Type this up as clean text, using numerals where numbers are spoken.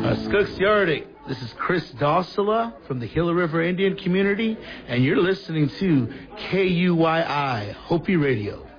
Skooks Yardik. This is Chris Dossala from the Gila River Indian community, and you're listening to KUYI Hopi Radio.